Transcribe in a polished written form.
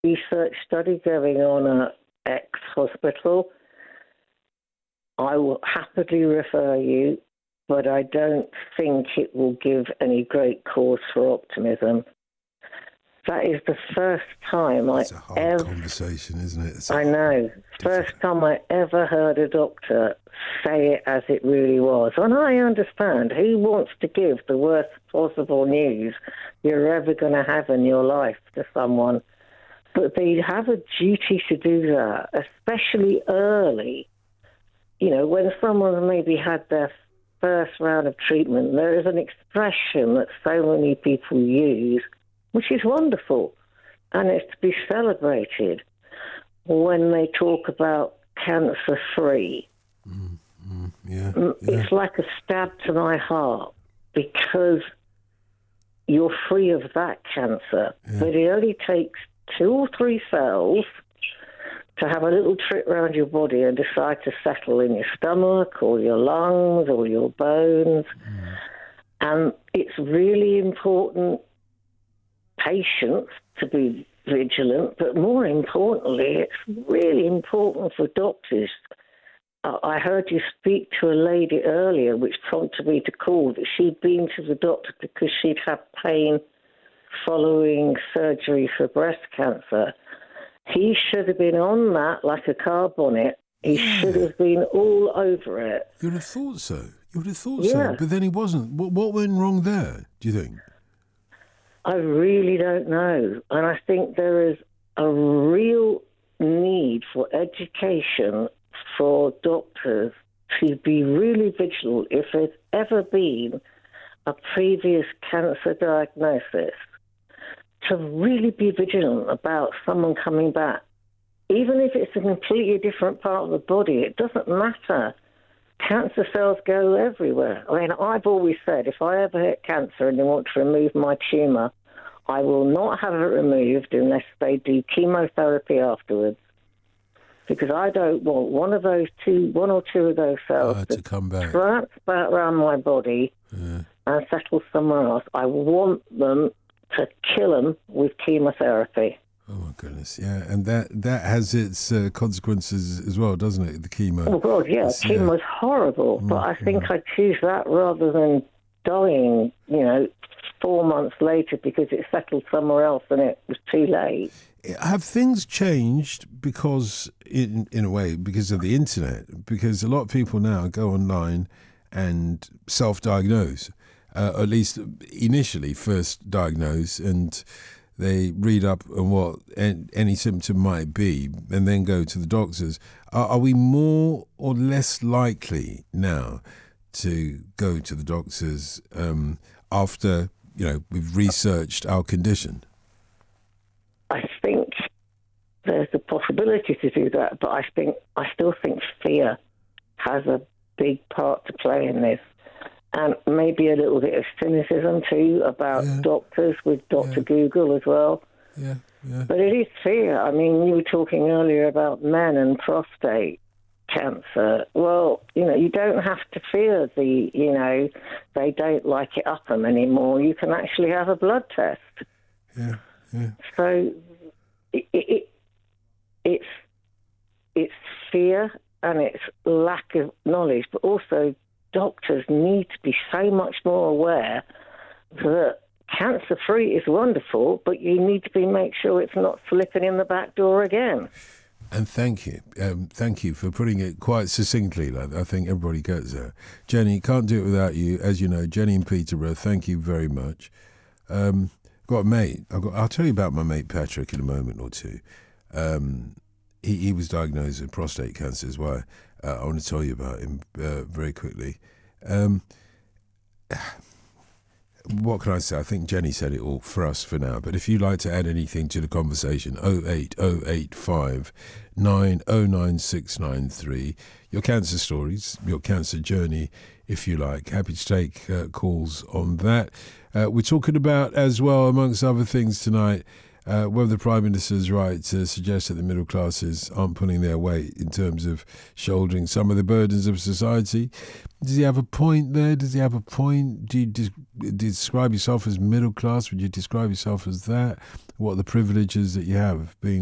research study going on at X hospital. I will happily refer you, but I don't think it will give any great cause for optimism. That is the first time It's a hard conversation, isn't it? I know. First time I ever heard a doctor say it as it really was. And I understand. Who wants to give the worst possible news you're ever going to have in your life to someone? But they have a duty to do that, especially early. You know, when someone maybe had their first round of treatment, there is an expression that so many people use, which is wonderful, and it's to be celebrated when they talk about cancer-free. It's like a stab to my heart because you're free of that cancer, but it only takes 2 or 3 cells to have a little trip around your body and decide to settle in your stomach or your lungs or your bones. And it's really important, patients, to be vigilant, but more importantly, it's really important for doctors. I heard you speak to a lady earlier, which prompted me to call, that she'd been to the doctor because she'd had pain following surgery for breast cancer. He should have been on that like a car bonnet. He should have been all over it. You'd have thought so. So. But then he wasn't. What went wrong there, do you think? I really don't know. And I think there is a real need for education for doctors to be really vigilant if there's ever been a previous cancer diagnosis, to really be vigilant about someone coming back. Even if it's a completely different part of the body, it doesn't matter. Cancer cells go everywhere. I mean, I've always said if I ever get cancer and they want to remove my tumour, I will not have it removed unless they do chemotherapy afterwards. Because I don't want one or two of those cells to come back, transplant around my body and settle somewhere else. I want them to kill them with chemotherapy. Oh my goodness, yeah, and that has its consequences as well, doesn't it? The chemo. Oh God, yeah, chemo's horrible, but I think I choose that rather than dying, 4 months later because it settled somewhere else and it was too late. Have things changed because, in a way, because of the internet? Because a lot of people now go online and self-diagnose, at least initially first diagnose, and they read up on what any symptom might be and then go to the doctors. Are we more or less likely now to go to the doctors after, we've researched our condition? I think there's a possibility to do that, but I still think fear has a big part to play in this. And maybe a little bit of cynicism too about doctors with Dr. Google as well. Yeah. But it is fear. I mean, you were talking earlier about men and prostate cancer. Well, you don't have to fear they don't like it up them anymore. You can actually have a blood test. Yeah. So it's fear and it's lack of knowledge, but also doctors need to be so much more aware that cancer-free is wonderful, but you need to make sure it's not slipping in the back door again. And thank you for putting it quite succinctly. I think everybody gets that. Jenny, can't do it without you. As you know, Jenny in Peterborough, thank you very much. Got a mate. I'll tell you about my mate Patrick in a moment or two. He was diagnosed with prostate cancer as well. I want to tell you about him very quickly. What can I say? I think Jenny said it all for us for now. But if you'd like to add anything to the conversation, 08085 909 your cancer stories, your cancer journey, if you like. Happy to take calls on that. We're talking about, as well, amongst other things tonight, whether the Prime Minister is right to suggest that the middle classes aren't pulling their weight in terms of shouldering some of the burdens of society. Does he have a point there? Does he have a point? Do you describe yourself as middle class? Would you describe yourself as that? What are the privileges that you have being